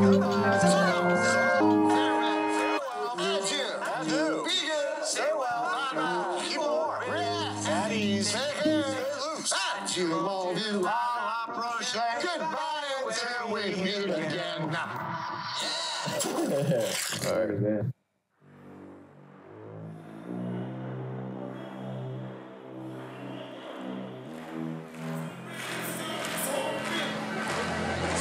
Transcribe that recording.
Farewell. Adieu. Adieu. Be good. Stay well. Bye-bye. Keep warm. Relax. At ease. Take care. Stay loose. Adieu, mon vieux. À la prochaine. Goodbye until we meet again. All right, man.